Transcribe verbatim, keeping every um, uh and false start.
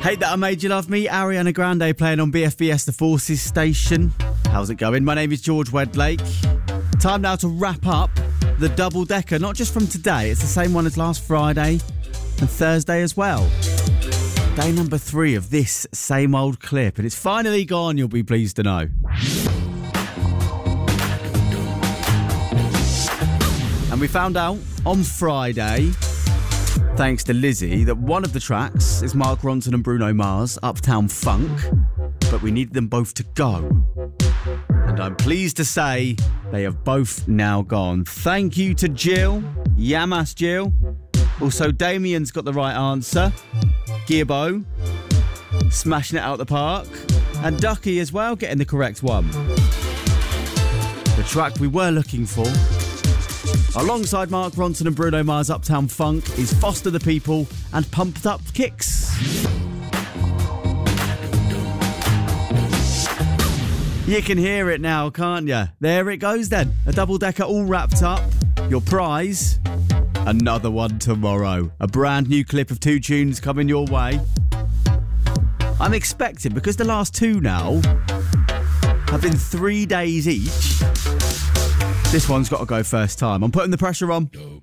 Hate That I Made You Love Me, Ariana Grande playing on B F B S The Forces station. How's it going? My name is George Wedlake. Time now to wrap up the double-decker, not just from today, it's the same one as last Friday and Thursday as well. Day number three of this same old clip, and it's finally gone, you'll be pleased to know. And we found out on Friday, thanks to Lizzie, that one of the tracks is Mark Ronson and Bruno Mars, Uptown Funk, but we needed them both to go. And I'm pleased to say they have both now gone. Thank you to Jill. Yamas, Jill. Also, Damien's got the right answer. Gearbo, smashing it out the park. And Ducky as well, getting the correct one. The track we were looking for, alongside Mark Ronson and Bruno Mars, Uptown Funk, is Foster the People and Pumped Up Kicks. You can hear it now, can't you? There it goes then. A double-decker all wrapped up. Your prize, another one tomorrow. A brand new clip of two tunes coming your way. I'm expecting, because the last two now have been three days each, this one's got to go first time. I'm putting the pressure on.